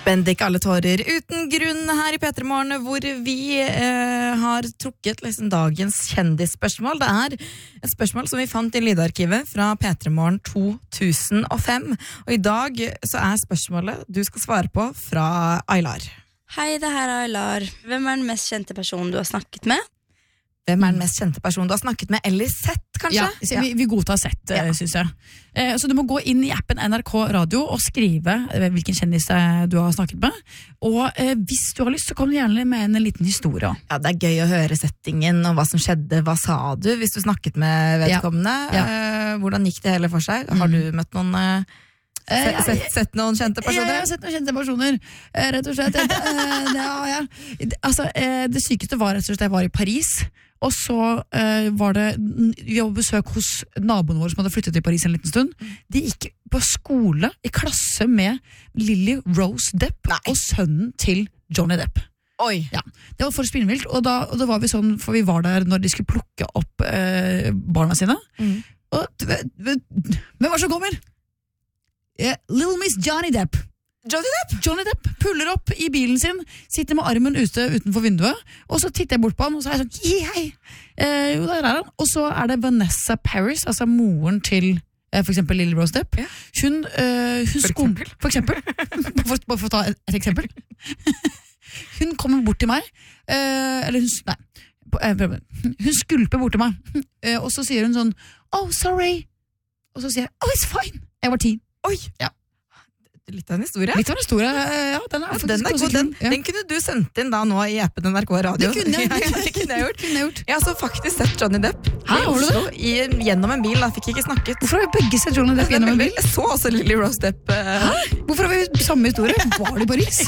Bendik alle tårer uten grunn her I P3 Morgen, hvor vi har trukket liksom dagens kjendisspørsmål. Det et spørsmål som vi fant I lydarkivet fra P3 Morgen 2005. Og I dag så spørsmålet du skal svare på fra Aylar. Hei, det her Aylar. Hvem den mest kjente personen du har snakket med? Hvem den mest kjente personen du har snakket med, eller sett, kanskje? Ja, vi godtar sett, synes jeg. Så du må gå inn I appen NRK Radio og skrive hvilken kjendis du har snakket med. Og hvis du har lyst, så kan du gjerne med en liten historie. Ja, det gøy å høre settingen og hva som skjedde. Hva sa du hvis du snakket med vedkommende? Hvordan gikk det hele for seg? Har du møtt noen... Sett noen kjente personer? Ja, jeg har sett noen kjente personer, rett og slett. Det har jeg. Altså, det sykeste var rett og slett jeg var I Paris, og så var det, vi var på besøk hos naboene våre som hadde flyttet til Paris en liten stund. De gikk på skole I klasse med Lily Rose Depp og sønnen til Johnny Depp. Oi. Ja, det var for spinnvilt, og da var vi sånn, for vi var der når de skulle plukke opp barna sine. Og hvem var så gammel? Little Miss Johnny Depp. Johnny Depp puller opp I bilen sin, sitter med armen ute utenfor vinduet, og så titter jeg bort på han, og så jeg sånn, hei! Jo, der han. Og så det Vanessa Paris, altså moren til for eksempel Lily Rose Depp. Hun for eksempel. Bare for å ta et eksempel. Hun kommer bort til meg, eller hun skulper bort til meg, og så sier hun sånn, oh, sorry. Og så sier jeg, oh, it's fine. Jeg var 10. Oi, ja. Litt av en historie. Litt av en historie, ja. Den faktisk god. Den kunne du sendt inn da nå I appen NRK Radio. Det kunne jeg. Det kunne jeg gjort. Jeg har så faktisk sett Johnny Depp I Oslo gjennom en bil. Da fikk jeg ikke snakket. Hvorfor har vi begge sett Johnny Depp gjennom en bil? Jeg så også Lily Rose Depp. Hvorfor har vi samme historie? Var det I Paris?